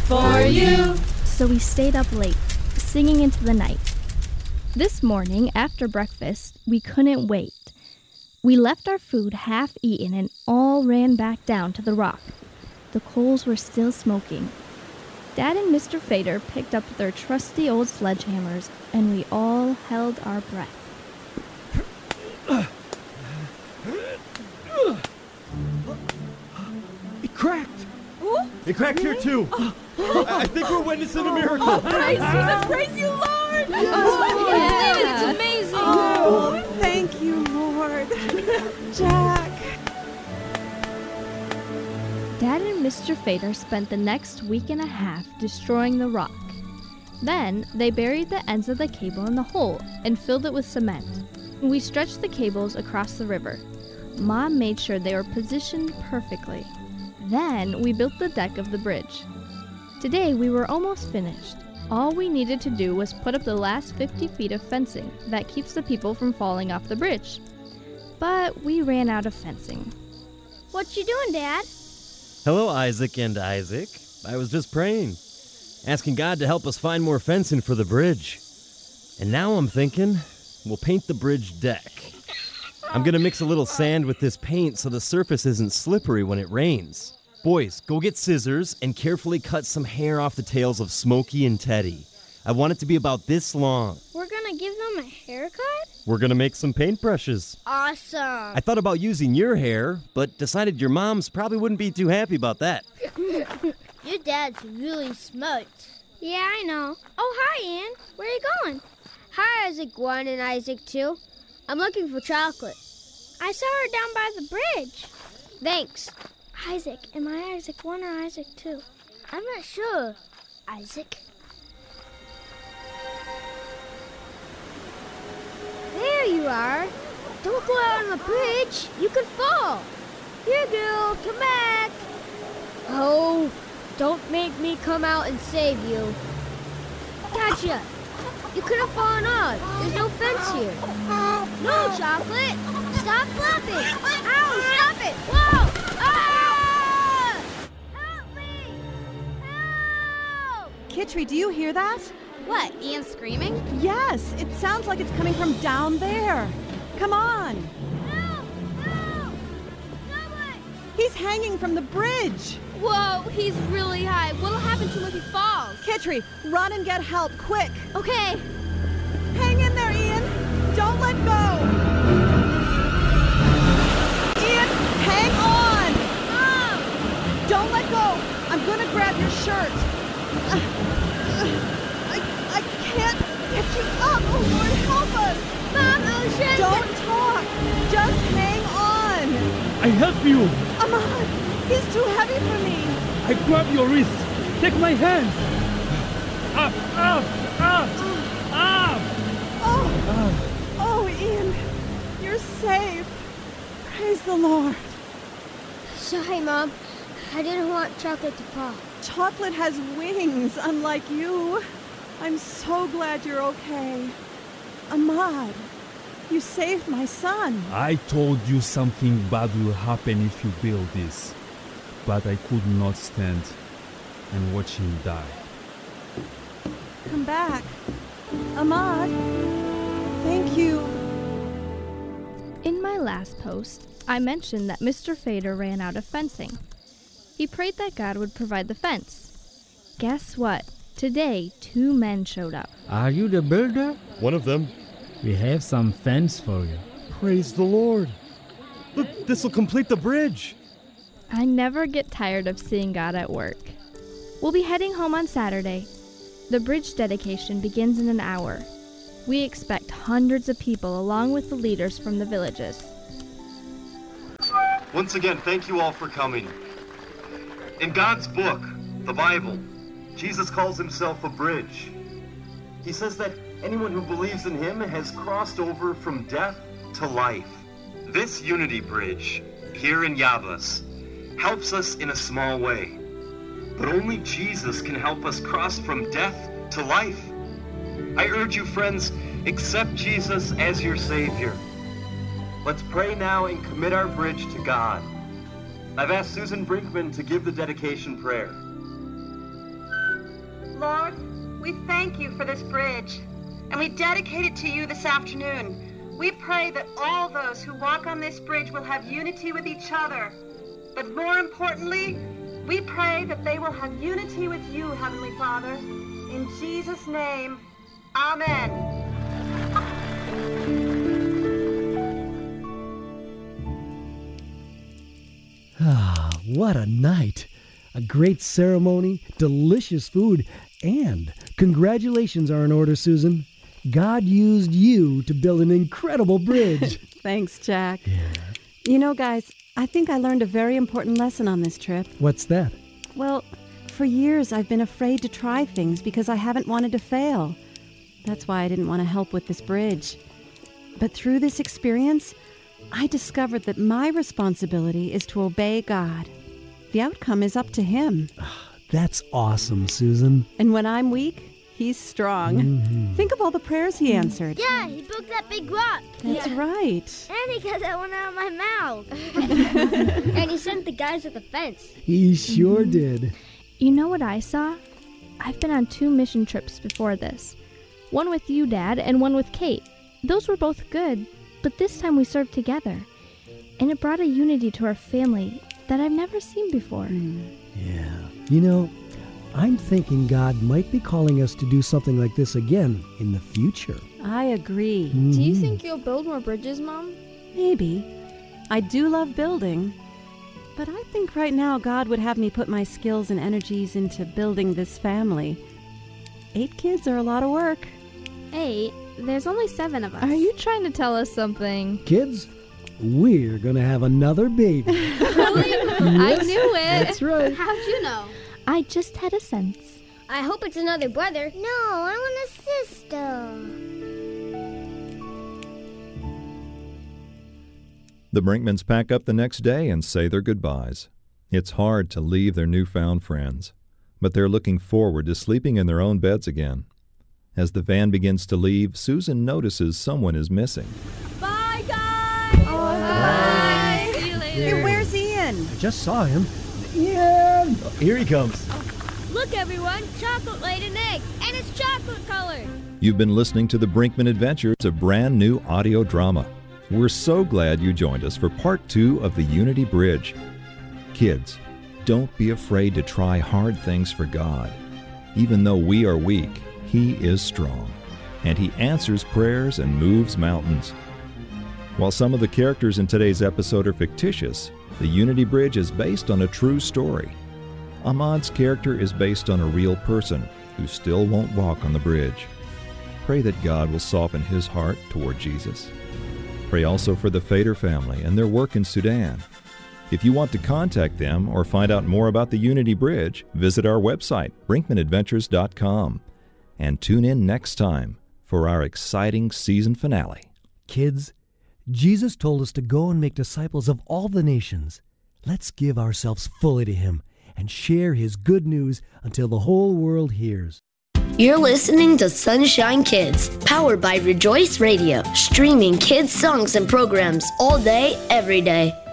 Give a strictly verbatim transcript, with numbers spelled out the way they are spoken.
for you. So we stayed up late, singing into the night. This morning, after breakfast, we couldn't wait. We left our food half eaten and all ran back down to the rock. The coals were still smoking. Dad and Mister Fader picked up their trusty old sledgehammers, and we all held our breath. It cracked! Ooh, it cracked really? here too! I, I think we're witnessing a miracle! Oh, praise Jesus, praise you, Lord! Oh, yeah. It's amazing! Oh, thank you, Lord. Jack. Dad and Mister Fader spent the next week and a half destroying the rock. Then, they buried the ends of the cable in the hole and filled it with cement. We stretched the cables across the river. Mom made sure they were positioned perfectly. Then, we built the deck of the bridge. Today, we were almost finished. All we needed to do was put up the last fifty feet of fencing that keeps the people from falling off the bridge. But we ran out of fencing. What you doing, Dad? Hello, Isaac and Isaac. I was just praying, asking God to help us find more fencing for the bridge. And now I'm thinking we'll paint the bridge deck. I'm gonna mix a little sand with this paint so the surface isn't slippery when it rains. Boys, go get scissors and carefully cut some hair off the tails of Smokey and Teddy. I want it to be about this long. We're gonna give them a haircut? We're gonna make some paintbrushes. Awesome. I thought about using your hair, but decided your mom's probably wouldn't be too happy about that. Your dad's really smart. Yeah, I know. Oh, hi, Ann. Where are you going? Hi, Isaac one and Isaac two. I'm looking for chocolate. I saw her down by the bridge. Thanks. Isaac, am I Isaac one or Isaac two? I'm not sure. Isaac? There you are. Don't go out on the bridge. You could fall. Here, girl, come back. Oh, don't make me come out and save you. Gotcha. You could have fallen off. There's no fence here. No, Chocolate. Stop flapping. Ow, stop it. Whoa. Ah! Help me. Help. Kitri, do you hear that? What, Ian screaming? Yes, it sounds like it's coming from down there. Come on. Help. Help. Someone. He's hanging from the bridge. Whoa, he's really high. What'll happen to him if he falls? Kitri, run and get help, quick. Okay. Hang in there, Ian. Don't let go. Ian, hang on. Oh. Don't let go. I'm going to grab your shirt. Uh, uh, I, I can't get you up. Oh, Lord, help us. Mom, Ocean. Don't talk. Just hang on. I help you. Ahmad, he's too heavy for me. I grab your wrist. Take my hand. Up, up, up, up. Oh, oh, Ian, you're safe. Praise the Lord. Sorry, Mom. I didn't want Chocolate to fall. Chocolate has wings, unlike you. I'm so glad you're okay. Ahmad, you saved my son. I told you something bad will happen if you build this, but I could not stand and watch him die. Come back. Ahmad, thank you. In my last post, I mentioned that Mister Fader ran out of fencing. He prayed that God would provide the fence. Guess what? Today, two men showed up. Are you the builder? One of them. We have some fence for you. Praise the Lord. Look, this will complete the bridge. I never get tired of seeing God at work. We'll be heading home on Saturday. The bridge dedication begins in an hour. We expect hundreds of people along with the leaders from the villages. Once again, thank you all for coming. In God's book, the Bible, Jesus calls himself a bridge. He says that anyone who believes in him has crossed over from death to life. This unity bridge, here in Yavas, helps us in a small way. But only Jesus can help us cross from death to life. I urge you, friends, accept Jesus as your Savior. Let's pray now and commit our bridge to God. I've asked Susan Brinkman to give the dedication prayer. Lord, we thank you for this bridge, and we dedicate it to you this afternoon. We pray that all those who walk on this bridge will have unity with each other. But more importantly, we pray that they will have unity with you, Heavenly Father. In Jesus' name, amen. Ah, what a night. A great ceremony, delicious food, and congratulations are in order, Susan. God used you to build an incredible bridge. Thanks, Jack. Yeah. You know, guys, I think I learned a very important lesson on this trip. What's that? Well, for years I've been afraid to try things because I haven't wanted to fail. That's why I didn't want to help with this bridge. But through this experience, I discovered that my responsibility is to obey God. The outcome is up to Him. That's awesome, Susan. And when I'm weak, He's strong. Mm-hmm. Think of all the prayers He answered. Yeah, He broke that big rock. That's yeah. right. And He got that one out of my mouth. And He sent the guys with the fence. He sure mm-hmm. did. You know what I saw? I've been on two mission trips before this. One with you, Dad, and one with Kate. Those were both good, but this time we served together. And it brought a unity to our family that I've never seen before. Mm. Yeah. You know, I'm thinking God might be calling us to do something like this again in the future. I agree. Mm-hmm. Do you think you'll build more bridges, Mom? Maybe. I do love building. But I think right now God would have me put my skills and energies into building this family. Eight kids are a lot of work. Eight? There's only seven of us. Are you trying to tell us something? Kids, we're going to have another baby. Really? I knew it. That's right. How'd you know? I just had a sense. I hope it's another brother. No, I want a sister. The Brinkmans pack up the next day and say their goodbyes. It's hard to leave their newfound friends, but they're looking forward to sleeping in their own beds again. As the van begins to leave, Susan notices someone is missing. Bye, guys! Oh, bye! See you later. Hey, where's Ian? I just saw him. Ian! Oh, here he comes. Look, everyone, chocolate laid an egg, and it's chocolate colored. You've been listening to The Brinkman Adventures, a brand new audio drama. We're so glad you joined us for part two of the Unity Bridge. Kids, don't be afraid to try hard things for God. Even though we are weak, He is strong, and He answers prayers and moves mountains. While some of the characters in today's episode are fictitious, the Unity Bridge is based on a true story. Ahmad's character is based on a real person who still won't walk on the bridge. Pray that God will soften his heart toward Jesus. Pray also for the Fader family and their work in Sudan. If you want to contact them or find out more about the Unity Bridge, visit our website, brinkman adventures dot com. And tune in next time for our exciting season finale. Kids, Jesus told us to go and make disciples of all the nations. Let's give ourselves fully to Him and share His good news until the whole world hears. You're listening to Sunshine Kids, powered by Rejoice Radio, streaming kids' songs and programs all day, every day.